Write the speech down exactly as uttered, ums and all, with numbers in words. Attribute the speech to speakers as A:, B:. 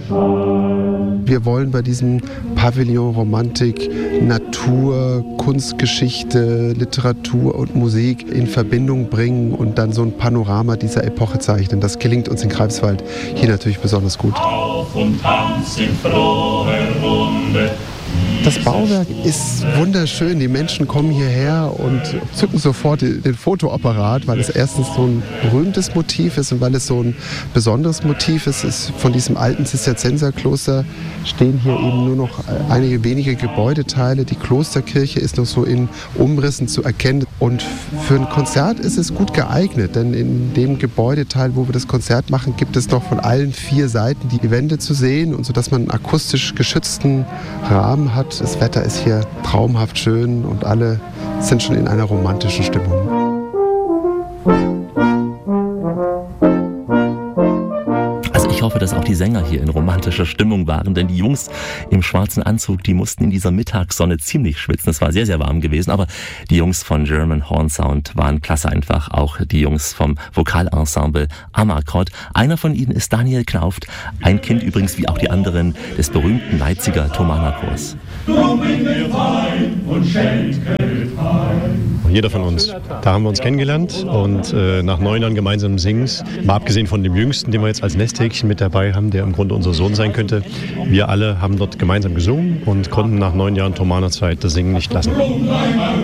A: Wir wollen bei diesem Pavillon Romantik Natur, Kunstgeschichte, Literatur und Musik in Verbindung bringen und dann so ein Panorama dieser Epoche zeichnen. Das gelingt uns in Greifswald hier natürlich besonders gut.
B: Auf und tanz in froher Runde.
A: Das Bauwerk ist wunderschön. Die Menschen kommen hierher und zücken sofort den Fotoapparat, weil es erstens so ein berühmtes Motiv ist und weil es so ein besonderes Motiv ist. Es ist von diesem alten Zisterzienserkloster stehen hier eben nur noch einige wenige Gebäudeteile. Die Klosterkirche ist noch so in Umrissen zu erkennen. Und für ein Konzert ist es gut geeignet, denn in dem Gebäudeteil, wo wir das Konzert machen, gibt es doch von allen vier Seiten die Wände zu sehen, und so dass man einen akustisch geschützten Rahmen hat. Das Wetter ist hier traumhaft schön und alle sind schon in einer romantischen Stimmung.
C: Ich hoffe, dass auch die Sänger hier in romantischer Stimmung waren, denn die Jungs im schwarzen Anzug, die mussten in dieser Mittagssonne ziemlich schwitzen. Es war sehr, sehr warm gewesen, aber die Jungs von German Horn Sound waren klasse einfach. Auch die Jungs vom Vokalensemble Amakord. Einer von ihnen ist Daniel Knauft, ein Kind übrigens wie auch die anderen des berühmten Leipziger Thomanerchors.
D: Jeder von uns. Da haben wir uns kennengelernt und äh, nach neun Jahren gemeinsamen Singens, mal abgesehen von dem Jüngsten, den wir jetzt als Nesthäkchen mit dabei haben, der im Grunde unser Sohn sein könnte, wir alle haben dort gemeinsam gesungen und konnten nach neun Jahren Thomanerzeit das Singen nicht lassen.